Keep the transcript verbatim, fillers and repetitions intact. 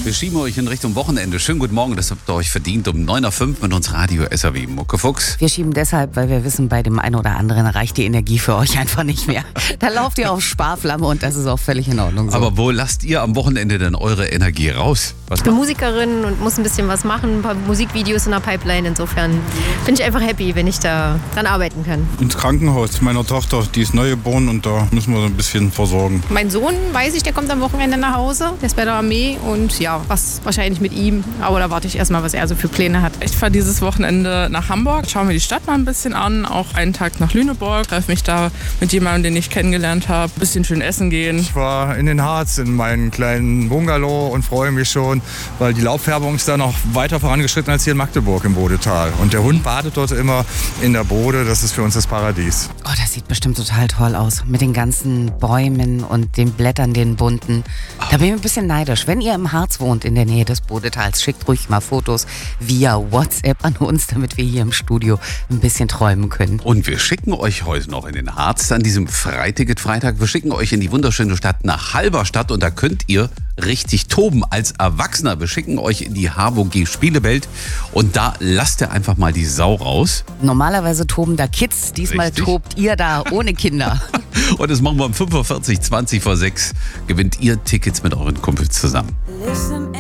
Wir schieben euch in Richtung Wochenende. Schönen guten Morgen, das habt ihr euch verdient. Um neun Uhr fünf mit uns Radio S R W Muckefuchs. Wir schieben deshalb, weil wir wissen, bei dem einen oder anderen reicht die Energie für euch einfach nicht mehr. Da lauft ihr auf Sparflamme und das ist auch völlig in Ordnung so. Aber wo lasst ihr am Wochenende denn eure Energie raus? Was Ich bin Musikerin und muss ein bisschen was machen, ein paar Musikvideos in der Pipeline. Insofern bin ich einfach happy, wenn ich da dran arbeiten kann. Ins Krankenhaus meiner Tochter, die ist neu geboren und da müssen wir so ein bisschen versorgen. Mein Sohn, weiß ich, der kommt am Wochenende nach Hause, der ist bei der Armee und ja, was wahrscheinlich mit ihm, aber da warte ich erstmal, was er so für Pläne hat. Ich fahre dieses Wochenende nach Hamburg, schaue mir die Stadt mal ein bisschen an, auch einen Tag nach Lüneburg, treffe mich da mit jemandem, den ich kennengelernt habe, ein bisschen schön essen gehen. Ich war in den Harz in meinem kleinen Bungalow und freue mich schon, weil die Laubfärbung ist da noch weiter vorangeschritten als hier in Magdeburg im Bodetal. Und der Hund badet dort immer in der Bode, das ist für uns das Paradies. Oh, das sieht bestimmt total toll aus. Mit den ganzen Bäumen und den Blättern, den bunten. Da bin ich ein bisschen neidisch. Wenn ihr im Harz wohnt, in der Nähe des Bodetals, schickt ruhig mal Fotos via WhatsApp an uns, damit wir hier im Studio ein bisschen träumen können. Und wir schicken euch heute noch in den Harz an diesem Freiticket-Freitag. Wir schicken euch in die wunderschöne Stadt nach Halberstadt und da könnt ihr richtig toben als Erwachsener. Wir schicken euch in die H W G Spielewelt und da lasst ihr einfach mal die Sau raus. Normalerweise toben da Kids, diesmal Richtig. tobt ihr da ohne Kinder. Und das machen wir um fünf Uhr vierzig, zwanzig vor sechs. Gewinnt ihr Tickets mit euren Kumpels zusammen.